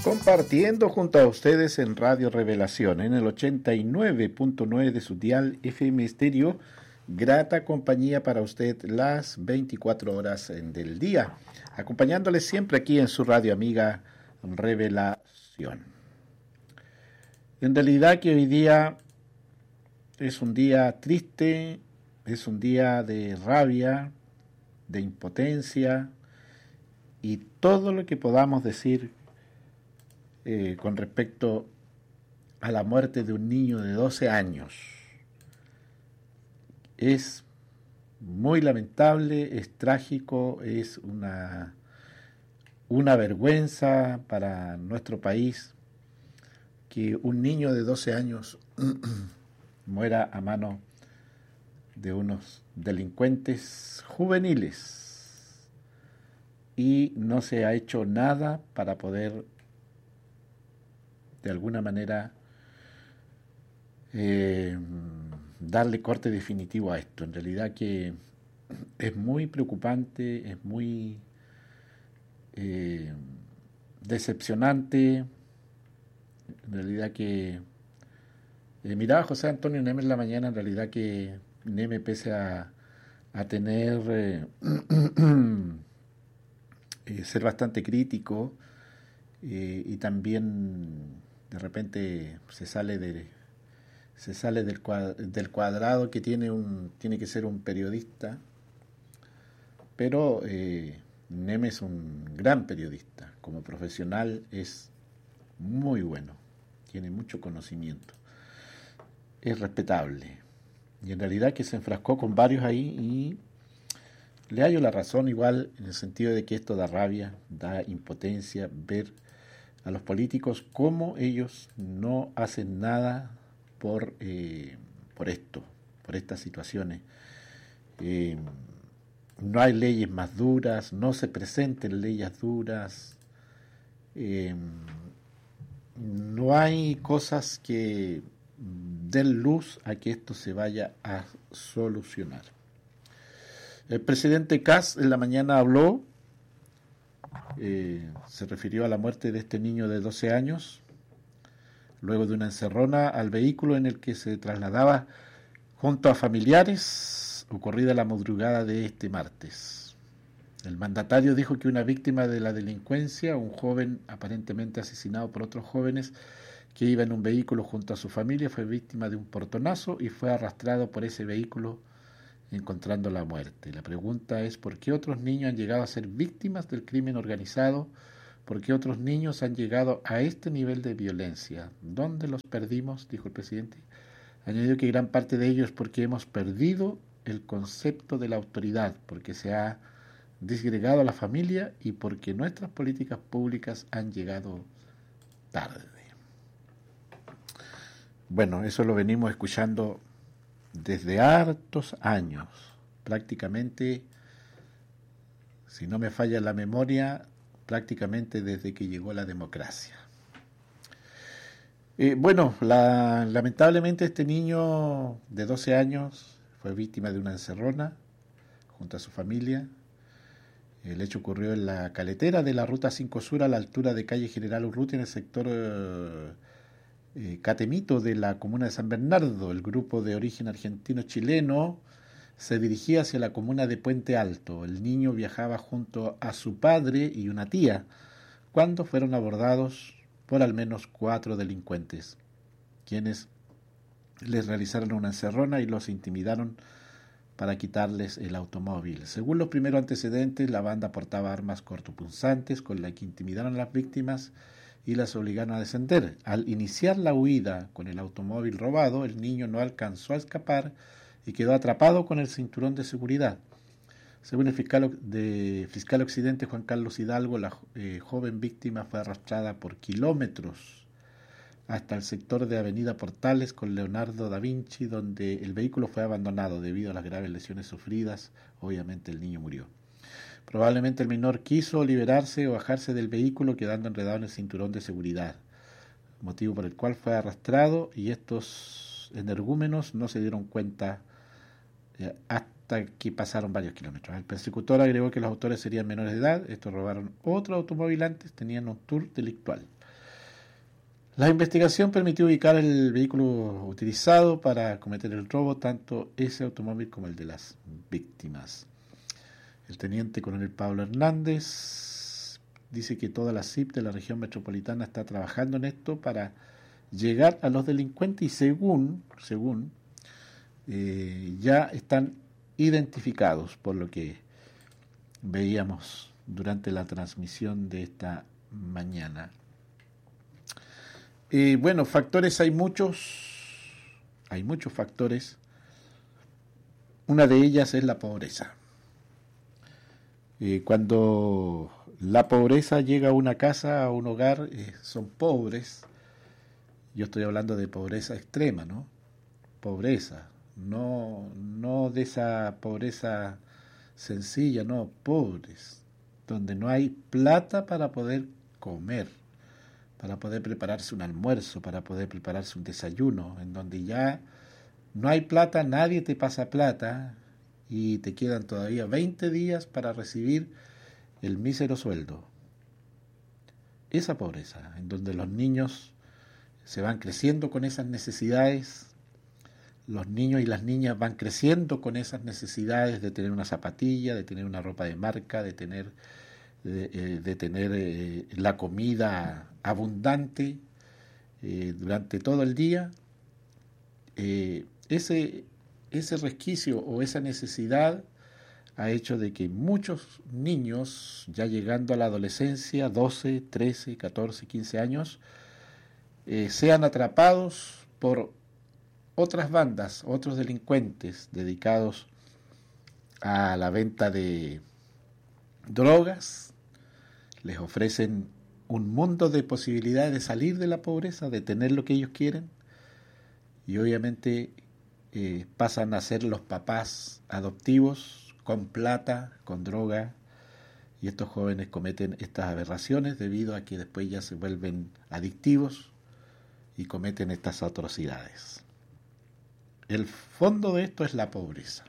Compartiendo junto a ustedes en Radio Revelación, en el 89.9 de su dial FM Estéreo, grata compañía para usted las 24 horas del día, acompañándoles siempre aquí en su radio amiga Revelación. En realidad que hoy día es un día triste, es un día de rabia, de impotencia y todo lo que podamos decir con respecto a la muerte de un niño de 12 años. Es muy lamentable, es trágico, es una vergüenza para nuestro país que un niño de 12 años muera a mano de unos delincuentes juveniles y no se ha hecho nada para poder de alguna manera darle corte definitivo a esto. En realidad que es muy preocupante, es muy decepcionante. En realidad que miraba a José Antonio Neme en la mañana, en realidad que Neme pese a tener ser bastante crítico y también de repente se sale del cuadrado que tiene que ser un periodista, pero Neme es un gran periodista, como profesional es muy bueno, tiene mucho conocimiento, es respetable, y en realidad que se enfrascó con varios ahí y le hallo la razón igual, en el sentido de que esto da rabia, da impotencia ver a los políticos cómo ellos no hacen nada por estas situaciones. No hay leyes más duras, no se presenten leyes duras, no hay cosas que den luz a que esto se vaya a solucionar. El presidente Kast en la mañana habló, se refirió a la muerte de este niño de 12 años, luego de una encerrona al vehículo en el que se trasladaba junto a familiares, ocurrida la madrugada de este martes. El mandatario dijo que una víctima de la delincuencia, un joven aparentemente asesinado por otros jóvenes que iba en un vehículo junto a su familia, fue víctima de un portonazo y fue arrastrado por ese vehículo encontrando la muerte. La pregunta es ¿por qué otros niños han llegado a ser víctimas del crimen organizado? ¿Por qué otros niños han llegado a este nivel de violencia? ¿Dónde los perdimos?, dijo el presidente. Añadió que gran parte de ello es porque hemos perdido el concepto de la autoridad, porque se ha disgregado a la familia y porque nuestras políticas públicas han llegado tarde. Bueno, eso lo venimos escuchando desde hartos años, prácticamente, si no me falla la memoria, prácticamente desde que llegó la democracia. Lamentablemente este niño de 12 años fue víctima de una encerrona junto a su familia. El hecho ocurrió en la caletera de la Ruta 5 Sur a la altura de calle General Urrutia en el sector Catemito de la comuna de San Bernardo. El grupo de origen argentino-chileno se dirigía hacia la comuna de Puente Alto. El niño viajaba junto a su padre y una tía cuando fueron abordados por al menos 4 delincuentes, quienes les realizaron una encerrona y los intimidaron para quitarles el automóvil. Según los primeros antecedentes, la banda portaba armas cortopunzantes con las que intimidaron a las víctimas y las obligaron a descender. Al iniciar la huida con el automóvil robado, el niño no alcanzó a escapar y quedó atrapado con el cinturón de seguridad. Según el fiscal occidente Juan Carlos Hidalgo, la joven víctima fue arrastrada por kilómetros hasta el sector de Avenida Portales con Leonardo da Vinci, donde el vehículo fue abandonado debido a las graves lesiones sufridas. Obviamente el niño murió. Probablemente el menor quiso liberarse o bajarse del vehículo quedando enredado en el cinturón de seguridad, motivo por el cual fue arrastrado, y estos energúmenos no se dieron cuenta hasta que pasaron varios kilómetros. El persecutor agregó que los autores serían menores de edad. Estos robaron otro automóvil antes, tenían un tour delictual. La investigación permitió ubicar el vehículo utilizado para cometer el robo, tanto ese automóvil como el de las víctimas. El teniente coronel Pablo Hernández dice que toda la CIP de la región metropolitana está trabajando en esto para llegar a los delincuentes y según ya están identificados por lo que veíamos durante la transmisión de esta mañana. Bueno, factores hay muchos factores. Una de ellas es la pobreza. Cuando la pobreza llega a una casa, a un hogar, son pobres. Yo estoy hablando de pobreza extrema, ¿no? Pobreza, no de esa pobreza sencilla, no, pobres, donde no hay plata para poder comer, para poder prepararse un almuerzo, para poder prepararse un desayuno, en donde ya no hay plata, nadie te pasa plata y te quedan todavía 20 días para recibir el mísero sueldo. Esa pobreza, en donde los niños se van creciendo con esas necesidades, los niños y las niñas van creciendo con esas necesidades de tener una zapatilla, de tener una ropa de marca, de tener la comida abundante durante todo el día. Ese resquicio o esa necesidad ha hecho de que muchos niños, ya llegando a la adolescencia, 12, 13, 14, 15 años, sean atrapados por otras bandas, otros delincuentes dedicados a la venta de drogas. Les ofrecen un mundo de posibilidades de salir de la pobreza, de tener lo que ellos quieren, y obviamente pasan a ser los papás adoptivos con plata, con droga, y estos jóvenes cometen estas aberraciones debido a que después ya se vuelven adictivos y cometen estas atrocidades. El fondo de esto es la pobreza.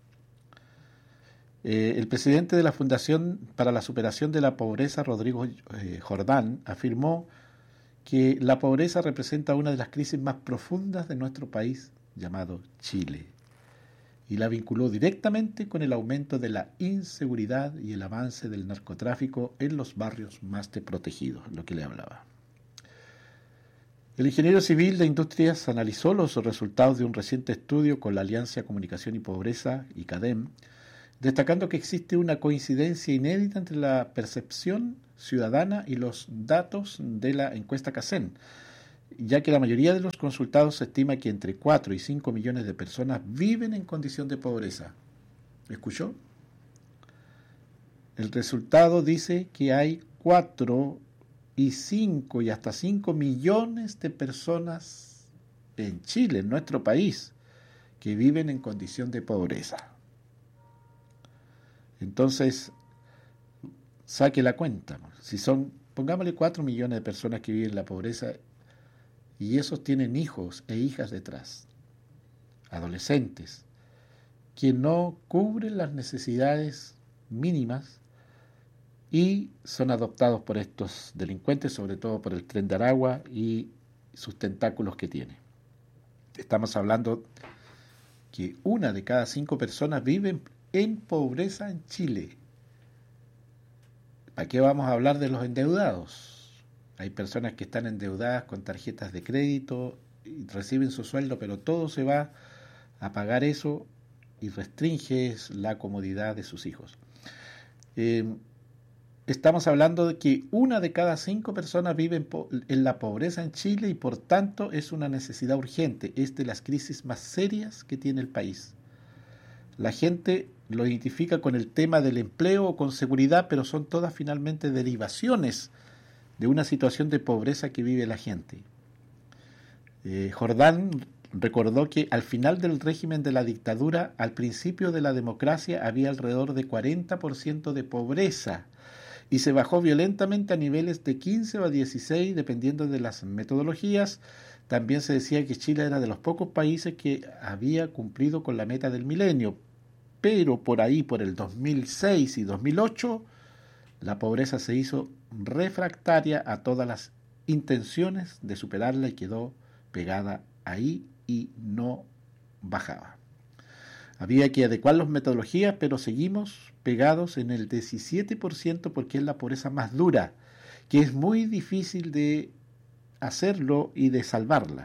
El presidente de la Fundación para la Superación de la Pobreza, Rodrigo Jordán, afirmó que la pobreza representa una de las crisis más profundas de nuestro país, llamado Chile, y la vinculó directamente con el aumento de la inseguridad y el avance del narcotráfico en los barrios más desprotegidos, lo que le hablaba. El ingeniero civil de Industrias analizó los resultados de un reciente estudio con la Alianza Comunicación y Pobreza, ICADEM, destacando que existe una coincidencia inédita entre la percepción ciudadana y los datos de la encuesta CACEN, ya que la mayoría de los consultados se estima que entre 4 y 5 millones de personas viven en condición de pobreza. ¿Escuchó? El resultado dice que hay 4 y 5 y hasta 5 millones de personas en Chile, en nuestro país, que viven en condición de pobreza. Entonces, saque la cuenta. Si son, pongámosle 4 millones de personas que viven en la pobreza y esos tienen hijos e hijas detrás, adolescentes, que no cubren las necesidades mínimas y son adoptados por estos delincuentes, sobre todo por el Tren de Aragua y sus tentáculos que tiene. Estamos hablando que 1 de cada 5 personas viven en pobreza en Chile. ¿Para qué vamos a hablar de los endeudados? Hay personas que están endeudadas con tarjetas de crédito y reciben su sueldo, pero todo se va a pagar eso y restringe la comodidad de sus hijos. Estamos hablando de que 1 de cada 5 personas vive en la pobreza en Chile y por tanto es una necesidad urgente. Es de las crisis más serias que tiene el país. La gente lo identifica con el tema del empleo o con seguridad, pero son todas finalmente derivaciones de una situación de pobreza que vive la gente. Jordán recordó que al final del régimen de la dictadura, al principio de la democracia, había alrededor de 40% de pobreza y se bajó violentamente a niveles de 15 o 16, dependiendo de las metodologías. También se decía que Chile era de los pocos países que había cumplido con la meta del milenio, pero por ahí, por el 2006 y 2008, la pobreza se hizo refractaria a todas las intenciones de superarla y quedó pegada ahí y no bajaba. Había que adecuar las metodologías, pero seguimos pegados en el 17% porque es la pobreza más dura, que es muy difícil de hacerlo y de salvarla.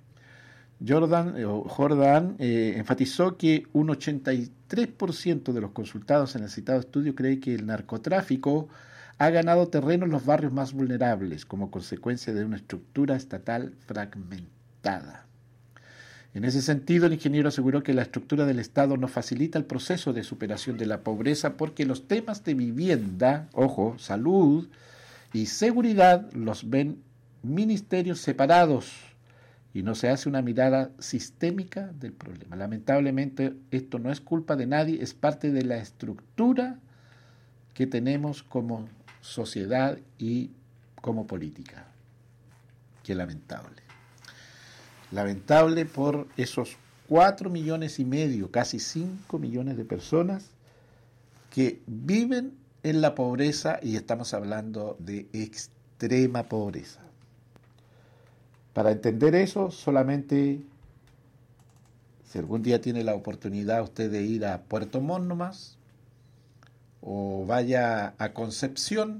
Jordan enfatizó que un 83% de los consultados en el citado estudio cree que el narcotráfico ha ganado terreno en los barrios más vulnerables como consecuencia de una estructura estatal fragmentada. En ese sentido, el ingeniero aseguró que la estructura del Estado no facilita el proceso de superación de la pobreza porque los temas de vivienda, salud y seguridad los ven ministerios separados y no se hace una mirada sistémica del problema. Lamentablemente, esto no es culpa de nadie, es parte de la estructura que tenemos como sociedad y como política. Qué lamentable. Lamentable por esos 4,5 millones, casi 5 millones de personas que viven en la pobreza, y estamos hablando de extrema pobreza. Para entender eso, solamente si algún día tiene la oportunidad usted de ir a Puerto Montt nomás, o vaya a Concepción,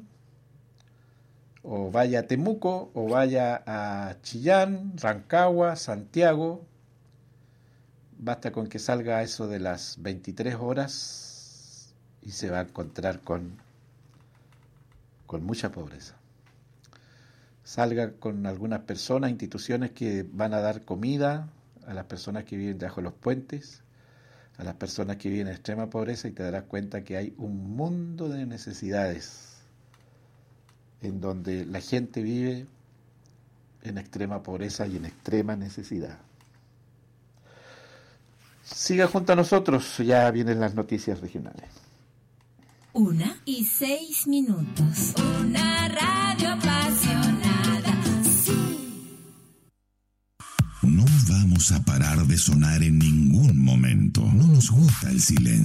o vaya a Temuco, o vaya a Chillán, Rancagua, Santiago, basta con que salga a eso de las 23 horas y se va a encontrar con mucha pobreza. Salga con algunas personas, instituciones que van a dar comida a las personas que viven debajo de los puentes, a las personas que viven en extrema pobreza, y te darás cuenta que hay un mundo de necesidades en donde la gente vive en extrema pobreza y en extrema necesidad. Siga junto a nosotros, ya vienen las noticias regionales. 1:06. Una radio apasionada. Sí. No vamos a parar de sonar en ningún momento. No nos gusta el silencio.